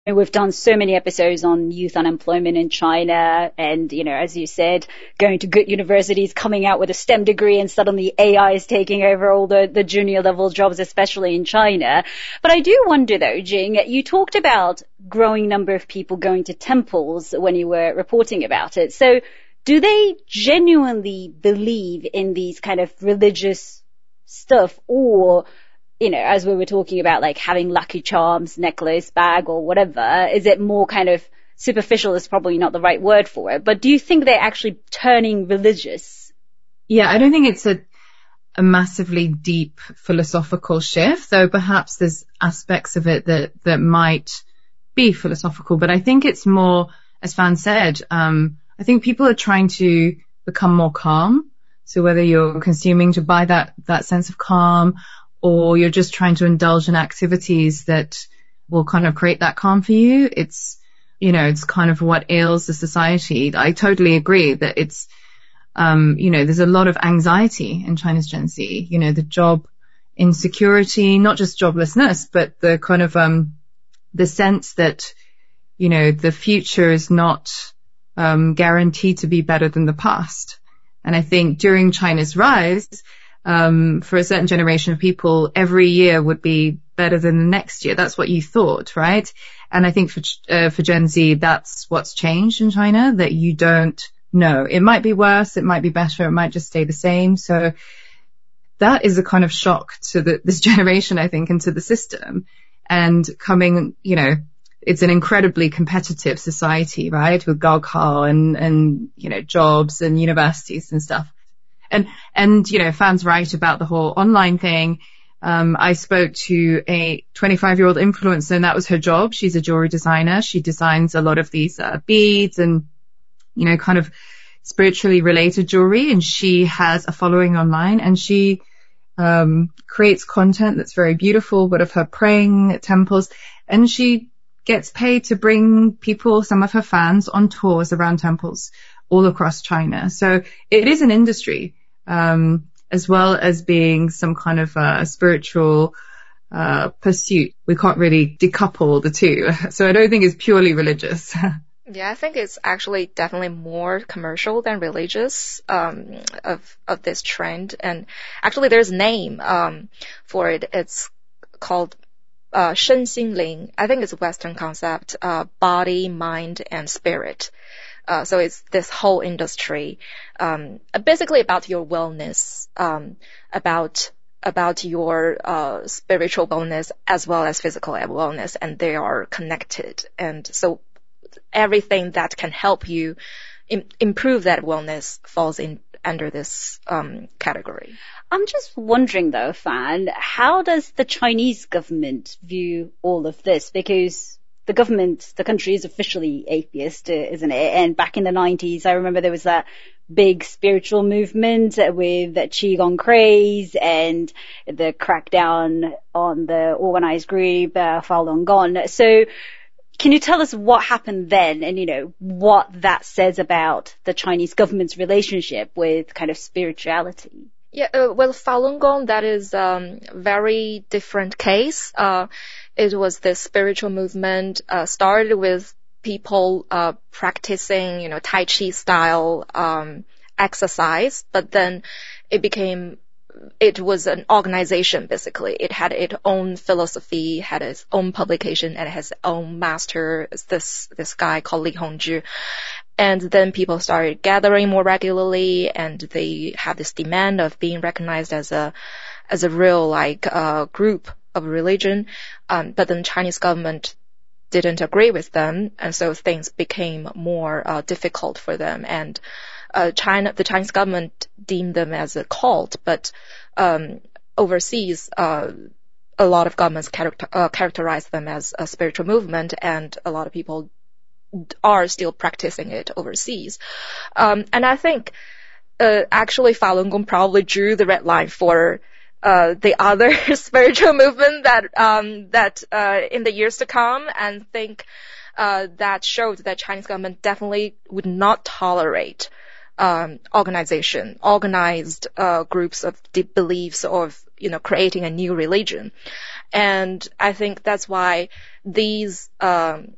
We've done so many episodes on youth unemployment in China and, as you said, going to good universities, coming out with a STEM degree and suddenly AI is taking over all the junior level jobs, especially in China. But I do wonder though, Jing, you talked about growing number of people going to temples when you were reporting about it. So do they genuinely believe in these kind of religious stuff, or as we were talking about, like having lucky charms, necklace, bag, or whatever, is it more kind of superficial is probably not the right word for it, but do you think they're actually turning religious? Yeah, I don't think it's a massively deep philosophical shift, though perhaps there's aspects of it that might be philosophical, but I think it's more, as Fan said, I think people are trying to become more calm. So whether you're consuming to buy that sense of calm, or you're just trying to indulge in activities that will kind of create that calm for you, it's kind of what ails the society. I totally agree that it's, there's a lot of anxiety in China's Gen Z, the job insecurity, not just joblessness, but the kind of, the sense that, the future is not, guaranteed to be better than the past. And I think during China's rise, for a certain generation of people, every year would be better than the next year. That's what you thought, right? And I think for Gen Z, that's what's changed in China, that you don't know. It might be worse, it might be better, it might just stay the same. So that is a kind of shock to this generation, I think, and to the system. And coming, it's an incredibly competitive society, right? With Gaokao and jobs and universities and stuff. And Fan's right about the whole online thing. I spoke to a 25-year-old influencer, and that was her job. She's a jewelry designer. She designs a lot of these beads and, kind of spiritually related jewelry. And she has a following online, and she creates content that's very beautiful, but of her praying at temples. And she gets paid to bring people, some of her fans, on tours around temples all across China. So it is an industry, as well as being some kind of spiritual pursuit. We can't really decouple the two. So I don't think it's purely religious. Yeah, I think it's actually definitely more commercial than religious, of this trend. And actually there's a name, for it. It's called Shen Xin Ling. I think it's a Western concept, body, mind, and spirit. So it's this whole industry, basically about your wellness, about your, spiritual wellness as well as physical wellness, and they are connected. And so everything that can help you improve that wellness falls under this, category. I'm just wondering though, Fan, how does the Chinese government view all of this? Because the country is officially atheist, isn't it? And back in the 90s, I remember there was that big spiritual movement with Qigong craze and the crackdown on the organized group, Falun Gong. So can you tell us what happened then and, what that says about the Chinese government's relationship with kind of spirituality? Yeah, well, Falun Gong, that is very different case. It was this spiritual movement, started with people practicing, Tai Chi style exercise, but then it was an organization basically. It had its own philosophy, had its own publication, and it has its own master, this guy called Li Hongzhi. And then people started gathering more regularly, and they had this demand of being recognized as a real group of religion. But then the Chinese government didn't agree with them, and so things became more difficult for them. And the Chinese government deemed them as a cult, but overseas, a lot of governments characterize them as a spiritual movement, and a lot of people are still practicing it overseas. And I think actually Falun Gong probably drew the red line for the other spiritual movement that in the years to come, and think that showed that Chinese government definitely would not tolerate organized groups of deep beliefs of creating a new religion. And I think that's why these